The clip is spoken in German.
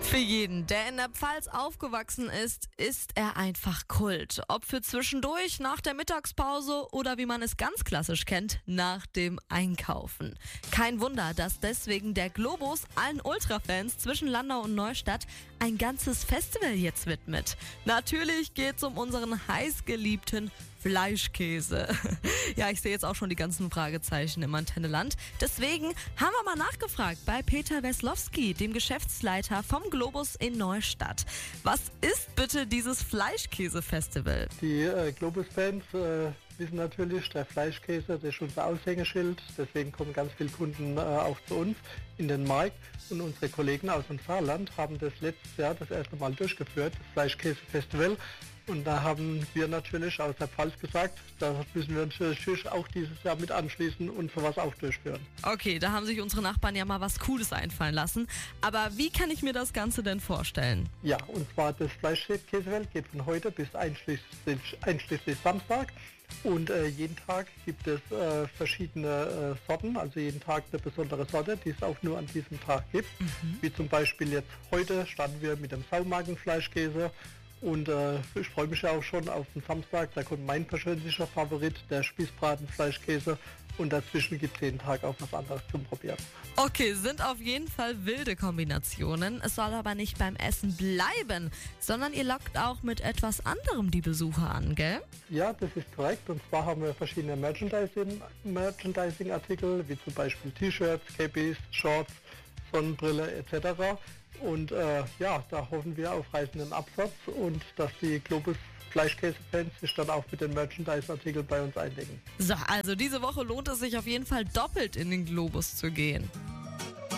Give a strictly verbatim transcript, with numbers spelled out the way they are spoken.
Für jeden, der in der Pfalz aufgewachsen ist, ist er einfach Kult. Ob für zwischendurch, nach der Mittagspause oder wie man es ganz klassisch kennt, nach dem Einkaufen. Kein Wunder, dass deswegen der Globus allen Ultrafans zwischen Landau und Neustadt ein ganzes Festival jetzt widmet. Natürlich geht's um unseren heißgeliebten Fleischkäse. Ja, ich sehe jetzt auch schon die ganzen Fragezeichen im Antenneland. Deswegen haben wir mal nachgefragt bei Peter Weslowski, dem Geschäftsleiter vom Globus in Neustadt. Was ist bitte dieses Fleischkäse-Festival? Die äh, Globus-Fans äh, wissen natürlich, der Fleischkäse, das ist unser Aushängeschild. Deswegen kommen ganz viele Kunden äh, auch zu uns in den Markt. Und unsere Kollegen aus dem Saarland haben das letztes Jahr das erste Mal durchgeführt, das Fleischkäse-Festival. Und da haben wir natürlich aus der Pfalz gesagt, da müssen wir natürlich auch dieses Jahr mit anschließen und sowas auch durchführen. Okay, da haben sich unsere Nachbarn ja mal was Cooles einfallen lassen. Aber wie kann ich mir das Ganze denn vorstellen? Ja, und zwar das Fleischkäsefest geht von heute bis einschließlich, einschließlich Samstag. Und äh, jeden Tag gibt es äh, verschiedene äh, Sorten, also jeden Tag eine besondere Sorte, die es auch nur an diesem Tag gibt. Mhm. Wie zum Beispiel jetzt heute starten wir mit dem Saumagenfleischkäse. Und äh, ich freue mich ja auch schon auf den Samstag, da kommt mein persönlicher Favorit, der Spießbratenfleischkäse. Und dazwischen gibt es jeden Tag auch was anderes zum Probieren. Okay, sind auf jeden Fall wilde Kombinationen. Es soll aber nicht beim Essen bleiben, sondern ihr lockt auch mit etwas anderem die Besucher an, gell? Ja, das ist korrekt. Und zwar haben wir verschiedene Merchandising, Merchandising-Artikel, wie zum Beispiel T-Shirts, Cappies, Shorts, Sonnenbrille et cetera. Und äh, ja, da hoffen wir auf reißenden Absatz und dass die Globus Fleischkäse-Fans sich dann auch mit den Merchandise-Artikeln bei uns eindecken. So, also diese Woche lohnt es sich auf jeden Fall doppelt in den Globus zu gehen.